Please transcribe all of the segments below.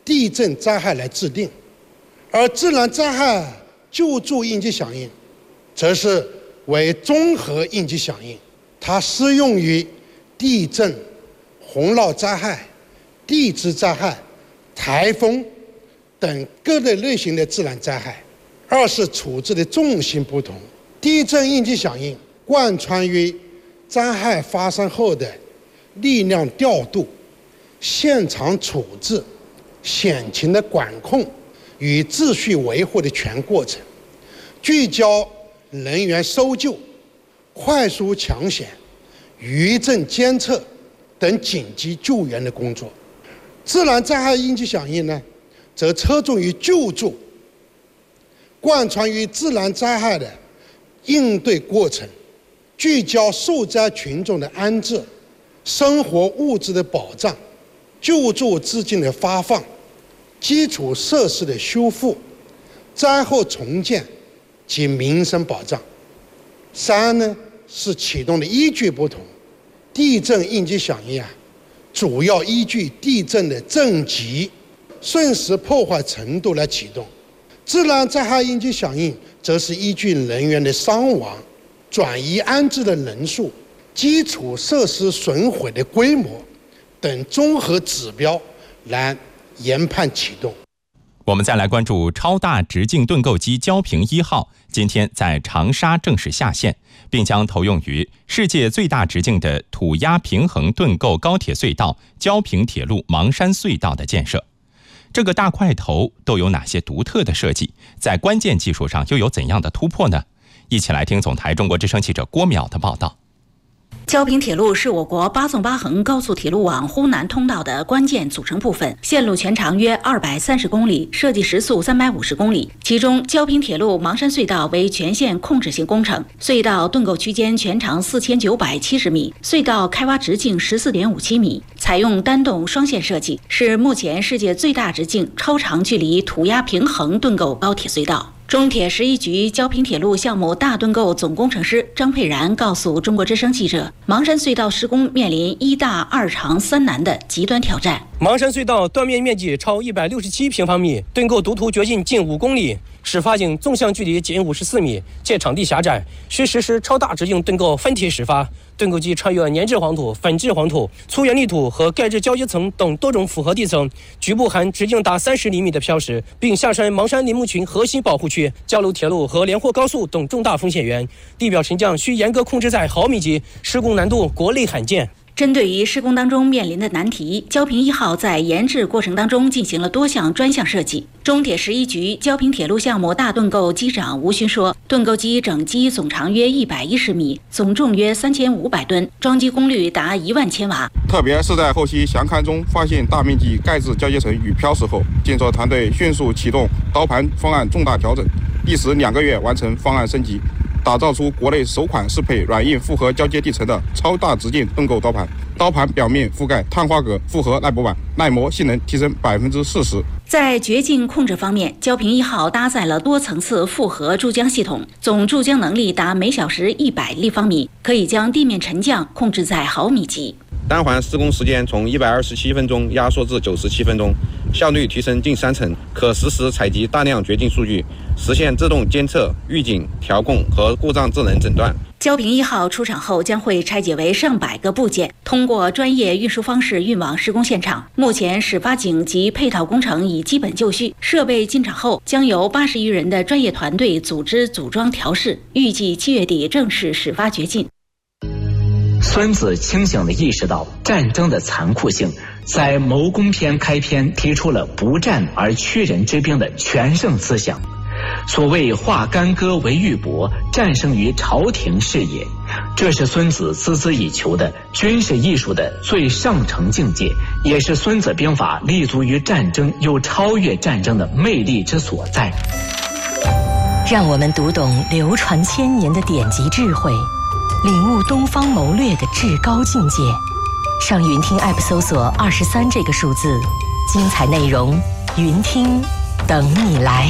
地震灾害来制定，而自然灾害救助应急响应则是为综合应急响应，它适用于地震、洪涝灾害、地质灾害、台风等各类型的自然灾害。二是处置的重心不同，地震应急响应贯穿于灾害发生后的力量调度、现场处置、险情的管控与秩序维护的全过程，聚焦人员搜救、快速抢险、余震监测等紧急救援的工作。自然灾害应急响应呢，则侧重于救助，贯穿于自然灾害的应对过程，聚焦受灾群众的安置、生活物资的保障、救助资金的发放、基础设施的修复、灾后重建及民生保障。三呢，是启动的依据不同，地震应急响应主要依据地震的震级、瞬时破坏程度来启动；自然灾害应急响应则是依据人员的伤亡、转移安置的人数、基础设施损毁的规模等综合指标来研判启动。 我们再来关注超大直径盾构机焦平1号今天在长沙正式下线，并将投用于世界最大直径的土压平衡盾构高铁隧道焦平铁路芒山隧道的建设。这个大块头都有哪些独特的设计？在关键技术上又有怎样的突破呢？一起来听总台中国之声记者郭淼的报道。 焦平铁路是我国8纵8横高速铁路网呼南通道的关键组成部分，线路全长约230公里，设计时速350公里。其中，焦平铁路芒山隧道为全线控制性工程，隧道盾构区间全长4970米，隧道开挖直径14.57米，采用单洞双线设计，是目前世界最大直径超长距离土压平衡盾构高铁隧道。中铁11局焦平铁路项目大盾构总工程师张佩然告诉中国之声记者，芒山隧道施工面临1大2长3难的极端挑战。 芒山隧道断面面积超167平方米，盾构读图掘进近5公里，始发井纵向距离仅54米，且场地狭窄，需实施超大直径盾构分体始发。盾构机穿越粘质黄土、粉质黄土、粗圆砾土和钙质交接层等多种复合地层，局部含直径达30厘米的漂石，并下穿芒山林木群核心保护区、交流铁路和连霍高速等重大风险源。地表沉降需严格控制在毫米级，施工难度国内罕见。 针对于施工当中面临的难题，焦平1号在研制过程当中进行了多项专项设计。中铁11局焦平铁路项目大盾构机长吴勋说，盾构机整机总长约110米，总重约3500吨，装机功率达1万千瓦。 特别是在后期详勘中发现大面积钙质交接层与漂石后，建设团队迅速启动刀盘方案重大调整，历时2个月完成方案升级，打造出国内首款适配软硬复合交接地层的超大直径盾构刀盘。刀盘表面覆盖碳化镉复合耐磨板，耐磨性能提升40%。 在掘进控制方面，焦平1号搭载了多层次复合注浆系统，总注浆能力达每小时100立方米，可以将地面沉降控制在毫米级。 单环施工时间从127分钟压缩至97分钟，效率提升近30%，可实时采集大量掘进数据，实现自动监测、预警、调控和故障智能诊断。 焦平1号出厂后将会拆解为上百个部件，通过专业运输方式运往施工现场。目前始发井及配套工程已基本就绪，设备进场后将由80余人的专业团队组织组装调试，预计7月底正式始发掘进。 孙子清醒地意识到战争的残酷性，在谋攻篇开篇提出了不战而屈人之兵的全胜思想。所谓化干戈为玉帛，战胜于朝廷是也，这是孙子孜孜以求的军事艺术的最上乘境界，也是孙子兵法立足于战争又超越战争的魅力之所在。 让我们读懂流传千年的典籍智慧，领悟东方谋略的至高境界。上云听 App 搜索23这个数字，精彩内容云听等你来。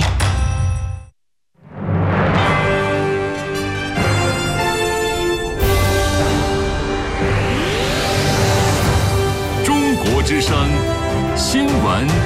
中国之声新闻